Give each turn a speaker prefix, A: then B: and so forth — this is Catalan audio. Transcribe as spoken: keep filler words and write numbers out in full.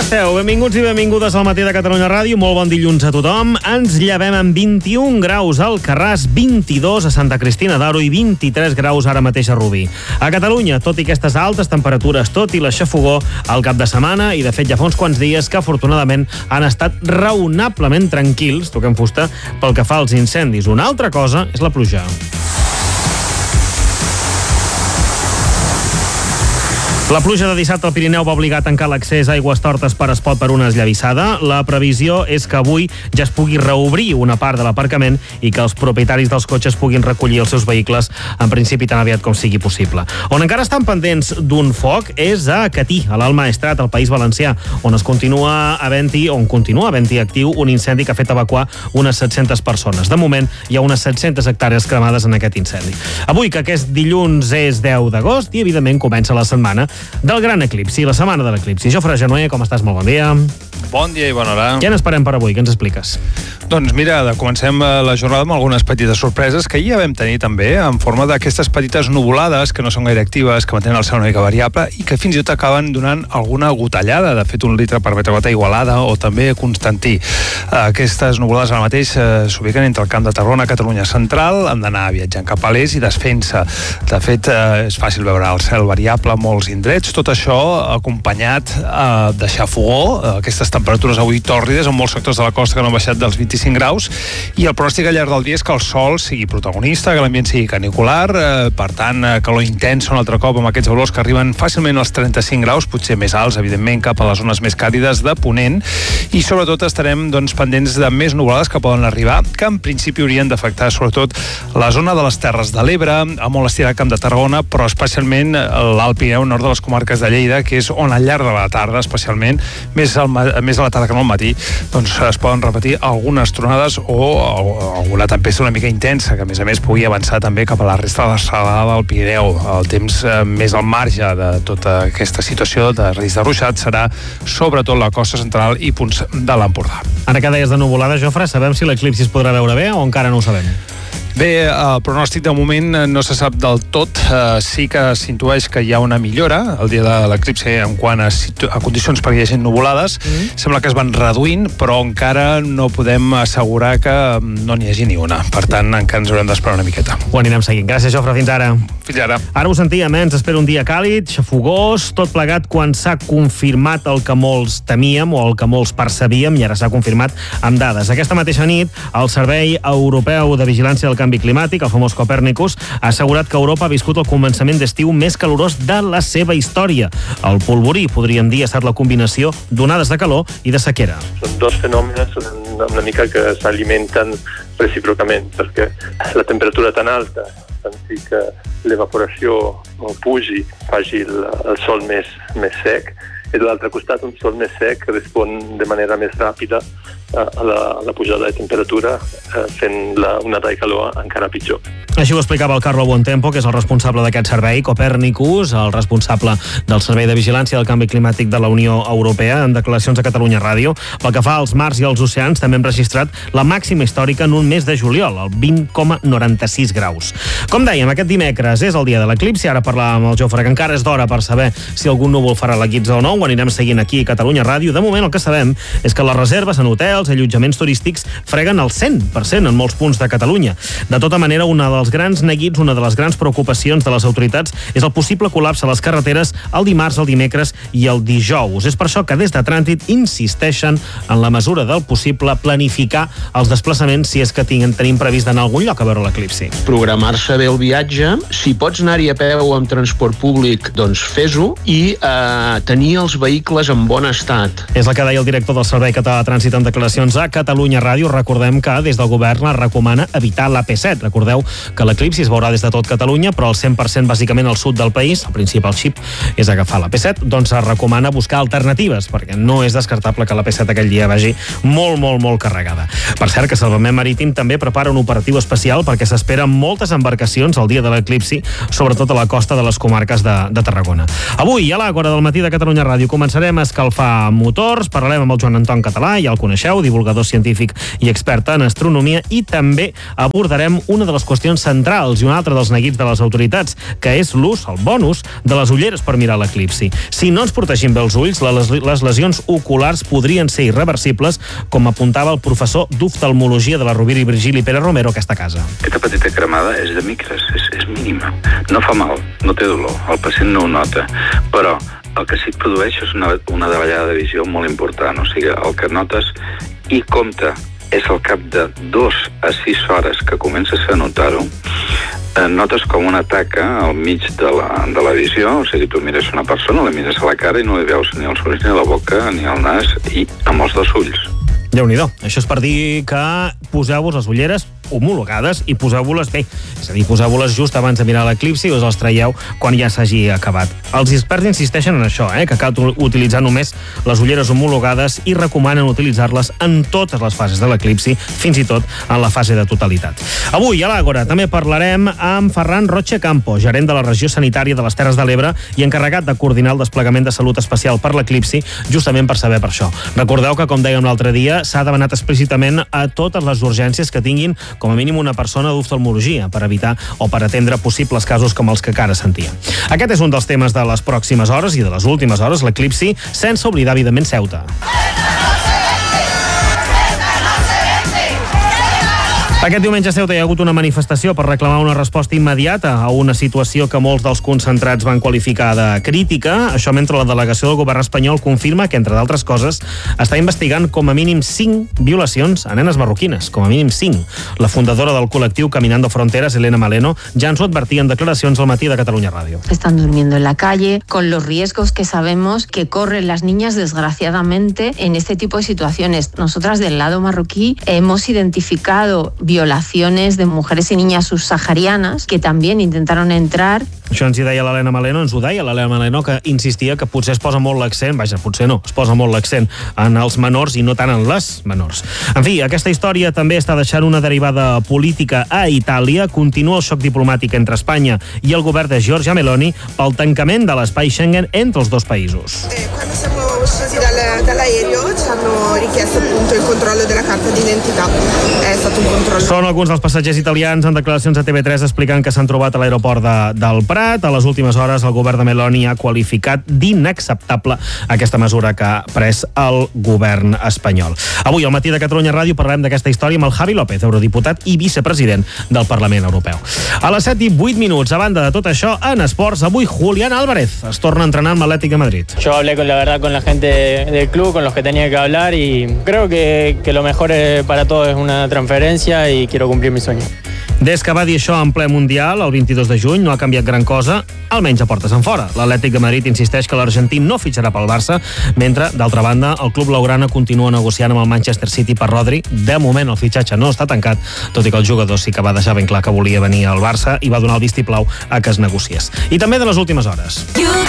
A: esteu? Benvinguts i benvingudes al Matí de Catalunya Ràdio. Molt bon dilluns a tothom. Ens llevem amb vint-i-un graus al Carràs, vint-i-dos a Santa Cristina d'Aro i vint-i-tres graus ara mateix a Rubí. A Catalunya, tot i aquestes altes temperatures, tot i la xafogor al cap de setmana, i de fet ja fa uns quants dies que afortunadament han estat raonablement tranquils, toquem fusta, pel que fa als incendis. Una altra cosa és la pluja. La pluja de dissabte al Pirineu va obligar a tancar l'accés a Aigüestortes per Espot per una esllavissada. La previsió és que avui ja es pugui reobrir una part de l'aparcament i que els propietaris dels cotxes puguin recollir els seus vehicles en principi tan aviat com sigui possible. On encara estan pendents d'un foc és a Catí, a l'Alt Maestrat, al País Valencià, on es continua havent-hi, on continua havent-hi actiu un incendi que ha fet evacuar unes set-centes persones. De moment hi ha unes set-centes hectàrees cremades en aquest incendi. Avui, que aquest dilluns és deu d'agost i evidentment comença la setmana del gran eclipsi, la setmana de l'eclipsi. Jofre Genuer, com estàs? Molt bon dia.
B: Bon dia i bona hora.
A: Què n'esperem per avui? Què ens expliques?
B: Doncs mira, comencem la jornada amb algunes petites sorpreses que ja vam tenir també en forma d'aquestes petites nuvolades que no són gaire actives, que mantenen el cel una mica variable i que fins i tot acaben donant alguna gotellada. De fet, un litre per metre quadrat a Igualada o també a Constantí. Aquestes nuvolades ara mateix eh, s'ubiquen entre el Camp de Tarragona, Catalunya Central, han d'anar viatjant cap a l'est i desfent-se. De fet, eh, és fàcil veure el cel variable a molts indrets. Tot això acompanyat eh, de xafogor, eh, aquestes temperatures avui tòrrides en molts sectors de la costa que no han baixat dels vint-i-cinc graus, i el pròstic al llarg del dia és que el sol sigui protagonista, que l'ambient sigui canicular, eh, per tant, eh, calor intensa un altre cop amb aquests valors que arriben fàcilment als trenta-cinc graus, potser més alts, evidentment, cap a les zones més càlides de Ponent, i sobretot estarem doncs, pendents de més nuvolades que poden arribar, que en principi haurien d'afectar sobretot la zona de les Terres de l'Ebre, a molt estirat Camp de Tarragona, però especialment l'Alt Pirineu, nord de les comarques de Lleida, que és on al llarg de la tarda, especialment, més, al, més a la tarda que no al matí, doncs es poden repetir algunes tronades o, o alguna tempesta una mica intensa, que a més a més pugui avançar també cap a la resta de la serralada del Pirineu. El temps eh, més al marge de tota aquesta situació de risc de ruixat serà sobretot la costa central i punts de l'Empordà.
A: Ara que deies de nuvolada, Jofre, sabem si l'eclipsi es podrà veure bé o encara no ho sabem?
B: Bé, el pronòstic de moment no se sap del tot. Eh, sí que s'intueix que hi ha una millora el dia de l'eclipsi en quant a, a condicions perquè hi hagi nuvolades. Mm. Sembla que es van reduint, però encara no podem assegurar que no n'hi hagi ni una. Per tant, encara ens haurem d'esperar una miqueta.
A: Ho anirem seguint. Gràcies, Jofre. Fins ara.
B: Fins ara.
A: Ara ho sentíem, eh? Ens espera un dia càlid, xafogós, tot plegat quan s'ha confirmat el que molts temíem o el que molts percebíem, i ara s'ha confirmat amb dades. Aquesta mateixa nit, el Servei Europeu de Vigilància del Canvi Climàtic, el famós Copèrnicus, ha assegurat que Europa ha viscut el començament d'estiu més calorós de la seva història. El polvorí, podríem dir, ha estat la combinació d'onades de calor i de sequera.
C: Són dos fenòmens una mica que s'alimenten recíprocament, perquè la temperatura tan alta fan que l'evaporació pugi, faci el, el sol més, més sec, i de l'altre costat un sol més sec respon de manera més ràpida a la, a la pujada de temperatura, fent la onada de calor encara pitjor.
A: Així ho explicava el Carlo Buontempo, que és el responsable d'aquest servei, Copèrnicus, el responsable del Servei de Vigilància del Canvi Climàtic de la Unió Europea, en declaracions a Catalunya Ràdio. Pel que fa als mars i als oceans, també hem registrat la màxima històrica en un mes de juliol, el vint coma noranta-sis graus. Com dèiem, aquest dimecres és el dia de l'eclipsi. Ara parlàvem amb el Jofre, que encara és d'hora per saber si algun núvol farà la guitza o no. Ho anirem seguint aquí a Catalunya Ràdio. De moment el que sabem és que les reserves en hotels, allotjaments turístics freguen el cent per cent en molts punts de Catalunya. De tota manera, una dels grans neguits, una de les grans preocupacions de les autoritats és el possible col·lapse a les carreteres el dimarts, el dimecres i el dijous. És per això que des de Trànsit insisteixen en la mesura del possible planificar els desplaçaments si és que tinguin, tenim previst d'anar a algun lloc a veure l'eclipsi.
D: Programar-se bé el viatge, si pots anar-hi a peu amb transport públic, doncs fes-ho, i eh, tenir els vehicles en bon estat.
A: És el que deia el director del Servei Català de Trànsit en declaracions a Catalunya Ràdio. Recordem que des del govern es recomana evitar l'A P set. Recordeu que l'eclipsi es veurà des de tot Catalunya, però el cent per cent bàsicament al sud del país. El principal xip és agafar l'A P set, doncs es recomana buscar alternatives, perquè no és descartable que l'A P set aquell dia vagi molt, molt, molt carregada. Per cert, que Salvament Marítim també prepara un operatiu especial perquè s'esperen moltes embarcacions el dia de l'eclipsi, sobretot a la costa de les comarques de, de Tarragona. Avui, a l'Àgora del matí de Catalunya Ràdio, començarem a escalfar motors, parlarem amb el Joan Anton Català, ja el coneixeu, Arnau, divulgador científic i expert en astronomia, i també abordarem una de les qüestions centrals i un altre dels neguits de les autoritats, que és l'ús, el bon ús, de les ulleres per mirar l'eclipsi. Si no ens protegim bé els ulls, les, les lesions oculars podrien ser irreversibles, com apuntava el professor d'oftalmologia de la Rovira i Virgili Pere Romero a aquesta casa.
E: Aquesta petita cremada és de micres, és, és mínima. No fa mal, no té dolor, el pacient no ho nota, però el que sí que produeix és una, una davallada de visió molt important, o sigui, el que notes i compte és al cap de dos a sis hores que comences a notar-ho, eh, notes com una taca al mig de la, de la visió, o sigui, tu mires una persona, la mires a la cara i no li veus ni els ulls, ni la boca, ni el nas, i amb els dos ulls.
A: Déu-n'hi-do. Això és per dir que poseu-vos les ulleres homologades i poseu-vos-les bé. És a dir, poseu-vos-les just abans de mirar l'eclipsi i us les traieu quan ja s'hagi acabat. Els experts insisteixen en això, eh, que cal utilitzar només les ulleres homologades i recomanen utilitzar-les en totes les fases de l'eclipsi, fins i tot en la fase de totalitat. Avui, a l'Àgora, també parlarem amb Ferran Roche Campo, gerent de la regió sanitària de les Terres de l'Ebre i encarregat de coordinar el desplegament de salut especial per l'eclipsi, justament per saber per això. Recordeu que, com dèiem l'altre dia, s'ha demanat explícitament a totes les urgències que tinguin com a mínim una persona d'oftalmologia per evitar o per atendre possibles casos com els que encara sentia. Aquest és un dels temes de les pròximes hores i de les últimes hores, l'eclipsi, sense oblidar, evidentment, Ceuta. Aquest diumenge a Ceuta hi ha hagut una manifestació per reclamar una resposta immediata a una situació que molts dels concentrats van qualificar de crítica. Això mentre la delegació del govern espanyol confirma que, entre d'altres coses, està investigant com a mínim cinc violacions a nenes marroquines, com a mínim cinc. La fundadora del col·lectiu Caminando Fronteras, Elena Maleno, ja ens ho advertia en declaracions al matí de Catalunya Ràdio.
F: Están durmiendo en la calle con los riesgos que sabemos que corren las niñas, desgraciadamente, en este tipo de situaciones. Nosotras del lado marroquí hemos identificado violaciones de mujeres y niñas subsaharianas que también intentaron entrar.
A: Això ens hi deia l'Helena Maleno, ens ho deia l'Helena Maleno, que insistia que potser es posa molt l'accent, vaja, potser no, es posa molt l'accent en els menors i no tant en les menors. En fi, aquesta història també està deixant una derivada política a Itàlia. Continua el xoc diplomàtic entre Espanya i el govern de Giorgia Meloni pel tancament de l'espai Schengen entre els dos països.
G: Eh, quando siamo usciti dal, dall'aereo ci hanno richiesto appunto il controllo della carta d'identità. È stato un controllo.
A: Són alguns dels passatgers italians en declaracions a T V tres explicant que s'han trobat a l'aeroport de, del Prat. A les últimes hores el govern de Meloni ha qualificat d'inacceptable aquesta mesura que ha pres el govern espanyol. Avui al matí de Catalunya Ràdio parlarem d'aquesta història amb el Javi López, eurodiputat i vicepresident del Parlament Europeu. A les set i vuit minuts, a banda de tot això, en esports, avui Julián Álvarez es torna a entrenar amb l'Atlètic de Madrid.
H: Yo hablé con la verdad con la gente del club, con los que tenía que hablar, y creo que, que lo mejor para todos es una transferencia y quiero cumplir mi sueño.
A: Des que va dir això en ple Mundial, el vint-i-dos de juny, no ha canviat gran cosa, almenys a portes enfora. L'Atlètic de Madrid insisteix que l'argentí no fitxarà pel Barça, mentre, d'altra banda, el club blaugrana continua negociant amb el Manchester City per Rodri. De moment el fitxatge no està tancat, tot i que el jugador sí que va deixar ben clar que volia venir al Barça i va donar el vistiplau a que es negociés. I també de les últimes hores.